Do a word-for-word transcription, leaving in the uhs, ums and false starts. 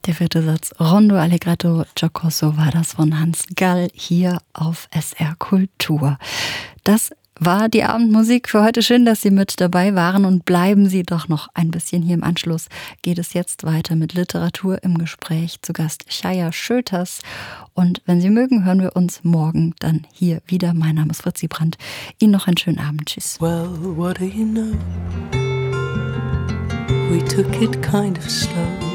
Der vierte Satz, Rondo Allegretto Giocoso, war das von Hans Gall hier auf S R Kultur. Das war die Abendmusik für heute. Schön, dass Sie mit dabei waren und bleiben Sie doch noch ein bisschen hier im Anschluss. Geht es jetzt weiter mit Literatur im Gespräch. Zu Gast Chaya Schöters. Und wenn Sie mögen, hören wir uns morgen dann hier wieder. Mein Name ist Fritzi Brandt. Ihnen noch einen schönen Abend. Tschüss. Well, what do you know? We took it kind of slow.